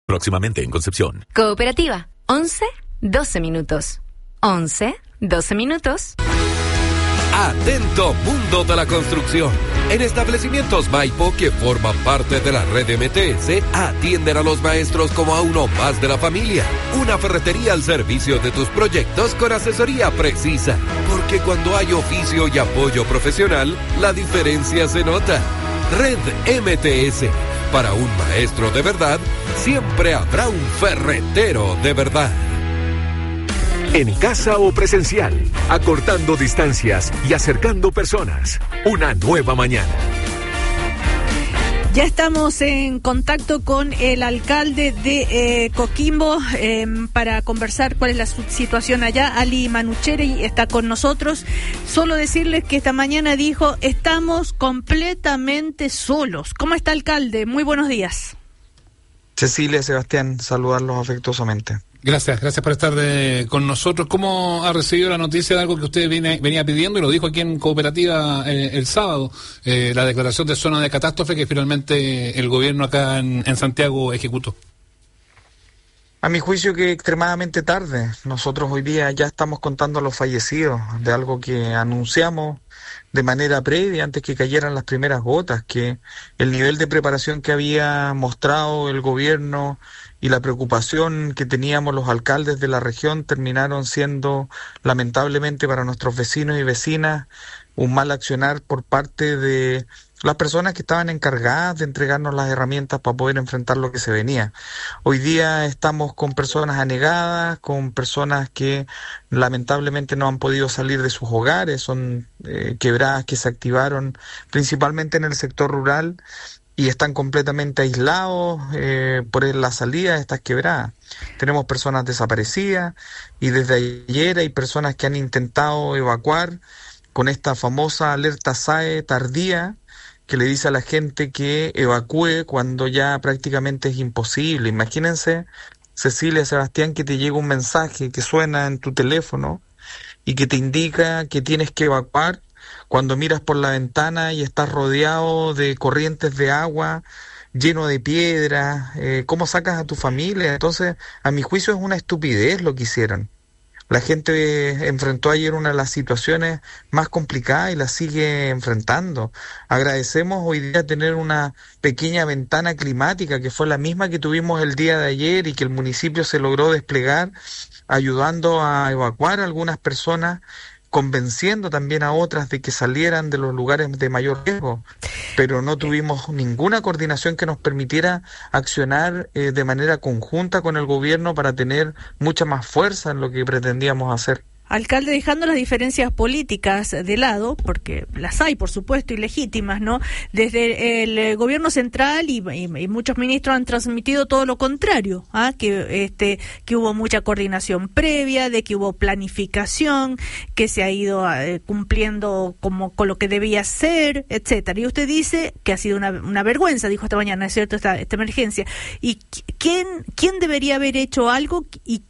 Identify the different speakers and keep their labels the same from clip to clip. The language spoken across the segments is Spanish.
Speaker 1: Próximamente en Concepción.
Speaker 2: Cooperativa, 11-12 minutos. 11-12 minutos.
Speaker 3: Atento mundo de la construcción. En establecimientos Maipo que forman parte de la red MTS, atienden a los maestros como a uno más de la familia. Una ferretería al servicio de tus proyectos con asesoría precisa. Porque cuando hay oficio y apoyo profesional, la diferencia se nota. Red MTS. Para un maestro de verdad, siempre habrá un ferretero de verdad.
Speaker 4: En casa o presencial, acortando distancias y acercando personas. Una nueva mañana.
Speaker 5: Ya estamos en contacto con el alcalde de Coquimbo para conversar cuál es la situación allá. Ali Manucheri está con nosotros. Solo decirles que esta mañana dijo, estamos completamente solos. ¿Cómo está, alcalde? Muy buenos días.
Speaker 6: Cecilia, Sebastián, saludarlos afectuosamente.
Speaker 7: Gracias por estar con nosotros. ¿Cómo ha recibido la noticia de algo que usted venía pidiendo y lo dijo aquí en Cooperativa el sábado? La declaración de zona de catástrofe que finalmente el gobierno acá en Santiago ejecutó.
Speaker 6: A mi juicio que extremadamente tarde. Nosotros hoy día ya estamos contando a los fallecidos de algo que anunciamos de manera previa antes que cayeran las primeras gotas, que el nivel de preparación que había mostrado el gobierno y la preocupación que teníamos los alcaldes de la región terminaron siendo, lamentablemente para nuestros vecinos y vecinas, un mal accionar por parte de las personas que estaban encargadas de entregarnos las herramientas para poder enfrentar lo que se venía. Hoy día estamos con personas anegadas, con personas que lamentablemente no han podido salir de sus hogares, son quebradas que se activaron principalmente en el sector rural y están completamente aislados por la salida de estas quebradas. Tenemos personas desaparecidas y desde ayer hay personas que han intentado evacuar con esta famosa alerta SAE tardía que le dice a la gente que evacúe cuando ya prácticamente es imposible. Imagínense, Cecilia, Sebastián, que te llega un mensaje que suena en tu teléfono y que te indica que tienes que evacuar cuando miras por la ventana y estás rodeado de corrientes de agua, lleno de piedras. ¿Cómo sacas a tu familia? Entonces, a mi juicio es una estupidez lo que hicieron. La gente enfrentó ayer una de las situaciones más complicadas y la sigue enfrentando. Agradecemos hoy día tener una pequeña ventana climática que fue la misma que tuvimos el día de ayer y que el municipio se logró desplegar ayudando a evacuar a algunas personas, convenciendo también a otras de que salieran de los lugares de mayor riesgo, pero no tuvimos ninguna coordinación que nos permitiera accionar de manera conjunta con el gobierno para tener mucha más fuerza en lo que pretendíamos hacer.
Speaker 5: Alcalde, dejando las diferencias políticas de lado, porque las hay, por supuesto, y legítimas, ¿no? Desde el gobierno central y muchos ministros han transmitido todo lo contrario, que hubo mucha coordinación previa, de que hubo planificación, que se ha ido cumpliendo como con lo que debía ser, etcétera. Y usted dice que ha sido una vergüenza, dijo esta mañana, ¿es cierto?, esta emergencia. ¿Y quién debería haber hecho algo y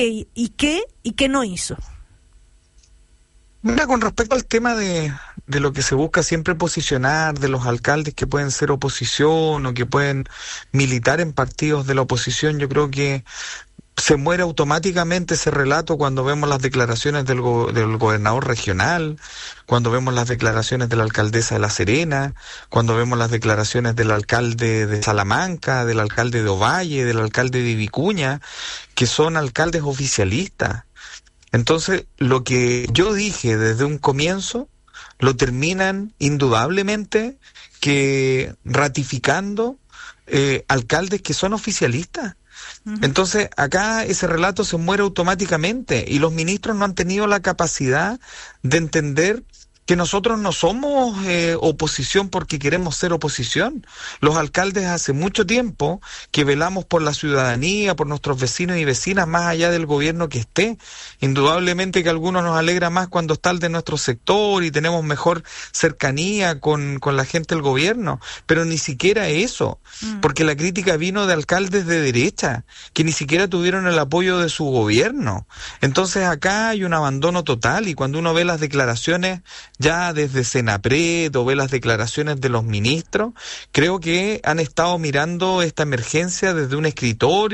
Speaker 5: qué no hizo?
Speaker 6: Mira, con respecto al tema de lo que se busca siempre posicionar, de los alcaldes que pueden ser oposición o que pueden militar en partidos de la oposición, yo creo que se muere automáticamente ese relato cuando vemos las declaraciones del gobernador regional, cuando vemos las declaraciones de la alcaldesa de La Serena, cuando vemos las declaraciones del alcalde de Salamanca, del alcalde de Ovalle, del alcalde de Vicuña, que son alcaldes oficialistas. Entonces, lo que yo dije desde un comienzo, lo terminan indudablemente que ratificando alcaldes que son oficialistas. Entonces, acá ese relato se muere automáticamente y los ministros no han tenido la capacidad de entender que nosotros no somos oposición porque queremos ser oposición. Los alcaldes hace mucho tiempo que velamos por la ciudadanía, por nuestros vecinos y vecinas, más allá del gobierno que esté. Indudablemente que a algunos nos alegra más cuando está el de nuestro sector y tenemos mejor cercanía con la gente del gobierno, pero ni siquiera eso, porque la crítica vino de alcaldes de derecha, que ni siquiera tuvieron el apoyo de su gobierno. Entonces acá hay un abandono total y cuando uno ve las declaraciones ya desde Senapred o ve las declaraciones de los ministros, creo que han estado mirando esta emergencia desde un escritorio